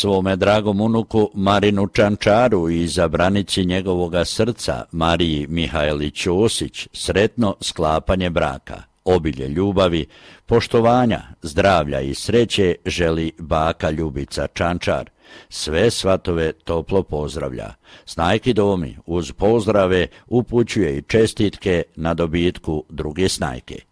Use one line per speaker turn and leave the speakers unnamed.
Svome dragom unuku Marinu Čančaru i zabranici njegovoga srca Mariji Mihajli Ćosić sretno sklapanje braka, obilje ljubavi, poštovanja, zdravlja i sreće želi baka Ljubica Čančar. Sve svatove toplo pozdravlja. Snajki Domi uz pozdrave upućuje i čestitke na dobitku druge snajke.